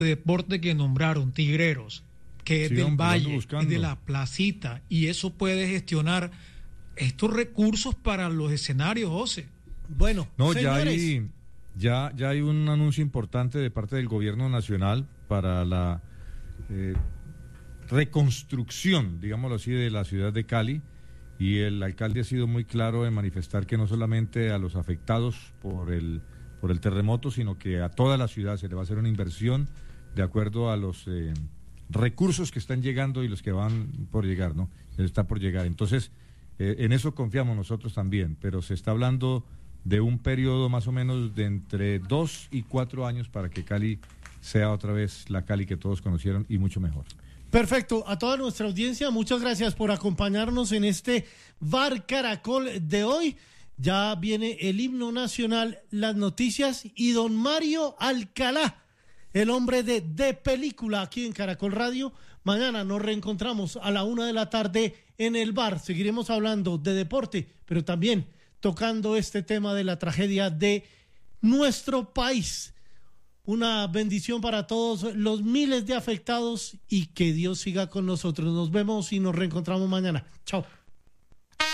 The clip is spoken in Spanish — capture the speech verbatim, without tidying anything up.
deporte que nombraron, Tigreros, que es Sí, del hombre, ando Valle, buscando. es de la Placita, y eso puede gestionar estos recursos para los escenarios, José. Bueno, No, ya señores, hay, ya, ya hay un anuncio importante de parte del gobierno nacional para la eh, reconstrucción, digámoslo así, de la ciudad de Cali, y el alcalde ha sido muy claro en manifestar que no solamente a los afectados por el, por el terremoto, sino que a toda la ciudad se le va a hacer una inversión de acuerdo a los eh, recursos que están llegando y los que van por llegar, ¿no? Está por llegar. Entonces, eh, en eso confiamos nosotros también, pero se está hablando de un periodo más o menos de entre dos y cuatro años para que Cali sea otra vez la Cali que todos conocieron y mucho mejor. perfecto. A toda nuestra audiencia, muchas gracias por acompañarnos en este Bar Caracol de hoy. Ya viene el himno nacional, las noticias y don Mario Alcalá, el hombre de De Película, aquí en Caracol Radio. Mañana nos reencontramos a la una de la tarde en el bar. Seguiremos hablando de deporte, pero también tocando este tema de la tragedia de nuestro país. Una bendición para todos los miles de afectados y que Dios siga con nosotros. Nos vemos y nos reencontramos mañana. Chao.